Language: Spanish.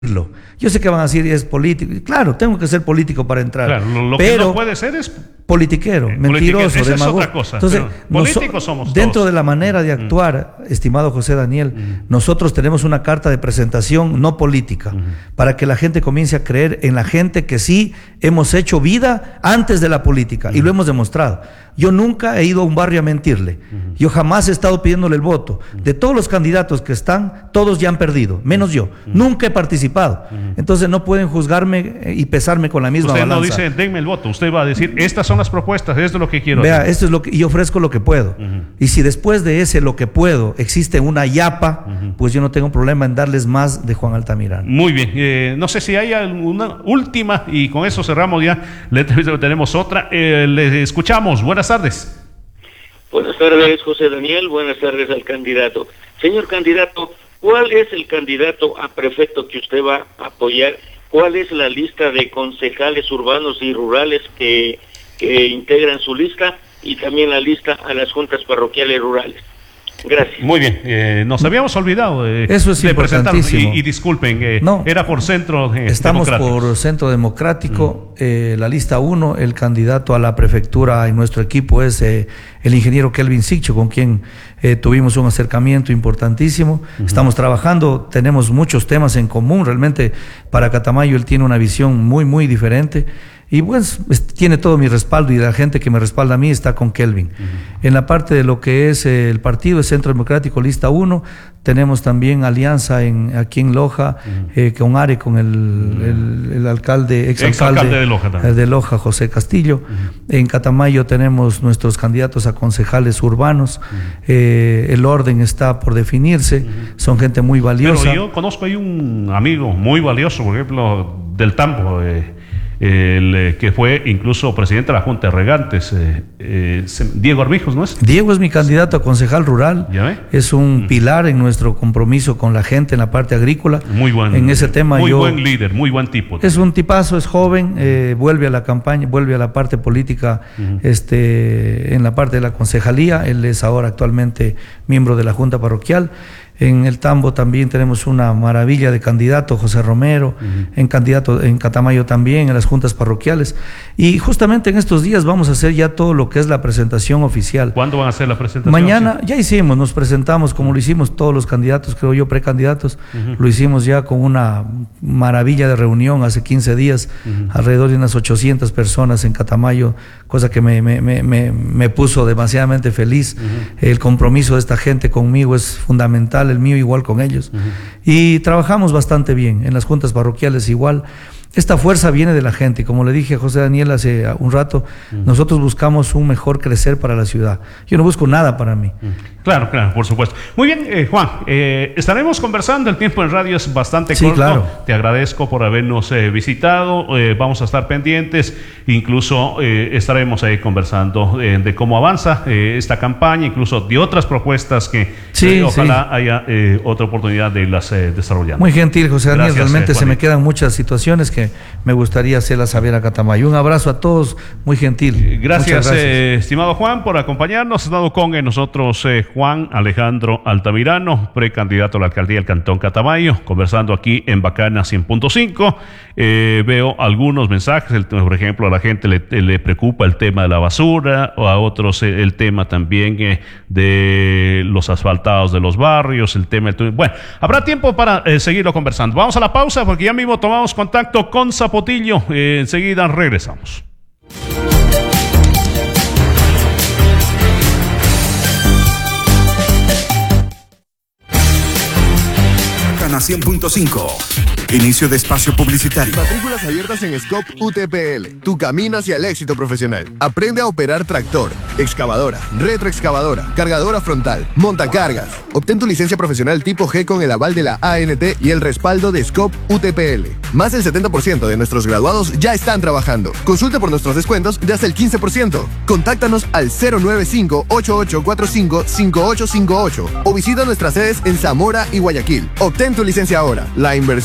Yo sé que van a decir es político. Claro, tengo que ser político para entrar. Claro, lo pero que no puede ser es politiquero, mentiroso, esa demagogo. es otra cosa. Entonces, Políticos somos dentro todos. de la manera de actuar, estimado José Daniel, nosotros tenemos una carta de presentación no política, para que la gente comience a creer en la gente que sí hemos hecho vida antes de la política, y lo hemos demostrado. Yo nunca he ido a un barrio a mentirle. Yo jamás he estado pidiéndole el voto. De todos los candidatos que están, todos ya han perdido, menos yo. Nunca he participado. Entonces no pueden juzgarme y pesarme con la misma balanza. Usted no dice, denme el voto. Usted va a decir, estas son las propuestas, esto es lo que quiero. Vea, esto es lo que yo ofrezco, lo que puedo. Y si después de ese lo que puedo existe una yapa, pues yo no tengo problema en darles más de Juan Altamirano. Muy bien. No sé si hay alguna última, y con eso cerramos ya. Tenemos otra. Le escuchamos. Buenas tardes. Buenas tardes, José Daniel. Buenas tardes al candidato. Señor candidato, ¿cuál es el candidato a prefecto que usted va a apoyar? ¿Cuál es la lista de concejales urbanos y rurales que integran su lista, y también la lista a las juntas parroquiales rurales? Gracias. Muy bien, nos habíamos olvidado eso es de importantísimo. y disculpen, no, era por Centro Estamos por Centro Democrático, la lista 1, el candidato a la prefectura en nuestro equipo es el ingeniero Kelvin Siccho, con quien tuvimos un acercamiento importantísimo. Estamos trabajando, tenemos muchos temas en común, realmente para Catamayo él tiene una visión muy, muy diferente. Y pues tiene todo mi respaldo, y la gente que me respalda a mí está con Kelvin. En la parte de lo que es el partido de Centro Democrático, lista 1, tenemos también alianza aquí en Loja, con Are, con el alcalde, exalcalde de Loja, José Castillo. En Catamayo tenemos nuestros candidatos a concejales urbanos. El orden está por definirse, son gente muy valiosa. Pero yo conozco ahí un amigo muy valioso, por ejemplo, del Tambo, que fue incluso presidente de la Junta de Regantes, Diego Armijos, ¿no es? Diego es mi candidato a concejal rural. ¿Ya ve? Es un pilar en nuestro compromiso con la gente en la parte agrícola. Muy buen, en ese tema muy buen líder, muy buen tipo. Es un tipazo, es joven, vuelve a la campaña, vuelve a la parte política, en la parte de la concejalía. Él es ahora actualmente miembro de la Junta Parroquial. En el Tambo también tenemos una maravilla de candidato, José Romero, en Catamayo también, en las juntas parroquiales. Y justamente en estos días vamos a hacer ya todo lo que es la presentación oficial. ¿Cuándo van a hacer la presentación? Mañana, ya hicimos, nos presentamos como lo hicimos todos los candidatos, creo yo, precandidatos. Lo hicimos ya con una maravilla de reunión hace 15 días, alrededor de unas 800 personas en Catamayo, cosa que me puso demasiadamente feliz. El compromiso de esta gente conmigo es fundamental, el mío igual con ellos. Y trabajamos bastante bien, en las juntas parroquiales igual. Esta fuerza viene de la gente, y como le dije a José Daniel hace un rato, nosotros buscamos un mejor crecer para la ciudad. Yo no busco nada para mí. Claro, por supuesto. Muy bien, Juan, estaremos conversando, el tiempo en radio es bastante corto. Claro. Te agradezco por habernos visitado, vamos a estar pendientes, incluso estaremos ahí conversando de cómo avanza esta campaña, incluso de otras propuestas que ojalá haya otra oportunidad de irlas desarrollando. Muy gentil, José Daniel. Gracias, realmente se me quedan muchas situaciones que me gustaría hacerlas saber a Catamayo. Un abrazo a todos, muy gentil. Gracias. Estimado Juan, por acompañarnos. Ha estado con nosotros Juan Alejandro Altamirano, precandidato a la alcaldía del Cantón Catamayo, conversando aquí en Bacana 100.5. Veo algunos mensajes, por ejemplo, a la gente le preocupa el tema de la basura, o a otros el tema también de los asfaltados de los barrios, el tema del... Bueno, habrá tiempo para seguirlo conversando. Vamos a la pausa porque ya mismo tomamos contacto con Zapotillo. Enseguida regresamos. Bacana 100.5. Inicio de espacio publicitario. Matrículas abiertas en Scope UTPL. Tu camino hacia el éxito profesional. Aprende a operar tractor, excavadora, retroexcavadora, cargadora frontal, montacargas. Obtén tu licencia profesional tipo G con el aval de la ANT y el respaldo de Scope UTPL. Más del 70% de nuestros graduados ya están trabajando. Consulta por nuestros descuentos de hasta el 15%. Contáctanos al 095-8845-5858 o visita nuestras sedes en Zamora y Guayaquil. Obtén tu licencia ahora. La inversión